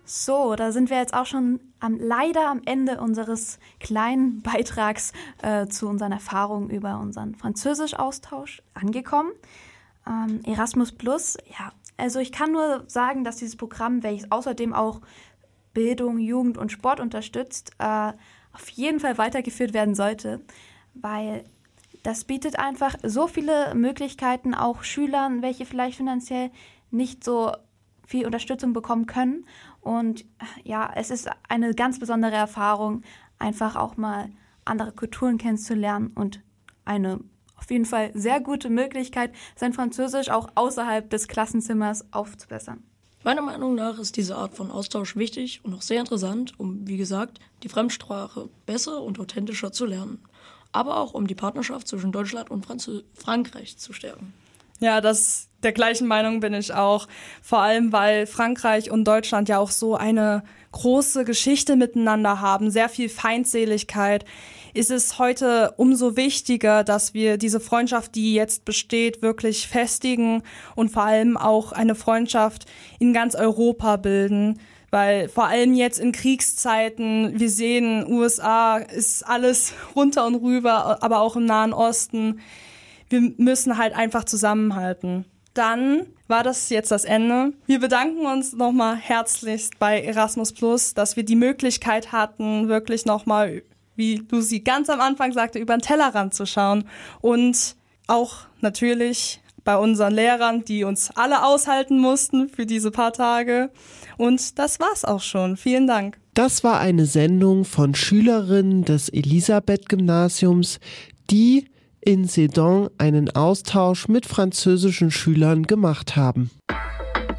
So, da sind wir jetzt auch schon leider am Ende unseres kleinen Beitrags zu unseren Erfahrungen über unseren Französisch-Austausch angekommen. Erasmus Plus, ja, also ich kann nur sagen, dass dieses Programm, welches außerdem auch Bildung, Jugend und Sport unterstützt, auf jeden Fall weitergeführt werden sollte, weil das bietet einfach so viele Möglichkeiten auch Schülern, welche vielleicht finanziell nicht so viel Unterstützung bekommen können. Und ja, es ist eine ganz besondere Erfahrung, einfach auch mal andere Kulturen kennenzulernen und eine auf jeden Fall sehr gute Möglichkeit, sein Französisch auch außerhalb des Klassenzimmers aufzubessern. Meiner Meinung nach ist diese Art von Austausch wichtig und auch sehr interessant, um, wie gesagt, die Fremdsprache besser und authentischer zu lernen. Aber auch, um die Partnerschaft zwischen Deutschland und Frankreich zu stärken. Ja, der gleichen Meinung bin ich auch. Vor allem, weil Frankreich und Deutschland ja auch so eine große Geschichte miteinander haben, sehr viel Feindseligkeit, ist es heute umso wichtiger, dass wir diese Freundschaft, die jetzt besteht, wirklich festigen und vor allem auch eine Freundschaft in ganz Europa bilden. Weil vor allem jetzt in Kriegszeiten, wir sehen, USA ist alles runter und rüber, aber auch im Nahen Osten. Wir müssen halt einfach zusammenhalten. Dann war das jetzt das Ende. Wir bedanken uns nochmal herzlichst bei Erasmus Plus, dass wir die Möglichkeit hatten, wirklich nochmal, wie Lucy ganz am Anfang sagte, über den Tellerrand zu schauen. Und auch natürlich bei unseren Lehrern, die uns alle aushalten mussten für diese paar Tage. Und das war's auch schon. Vielen Dank. Das war eine Sendung von Schülerinnen des Elisabeth-Gymnasiums, die in Sedan einen Austausch mit französischen Schülern gemacht haben.